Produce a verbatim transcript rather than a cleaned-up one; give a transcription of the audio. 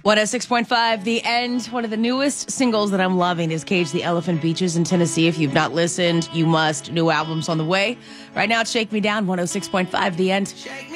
one oh six point five, The End. One of the newest singles that I'm loving is Cage the Elephant Beaches in Tennessee. If you've not listened, you must. New albums on the way. Right now, it's Shake Me Down, one oh six point five, The End.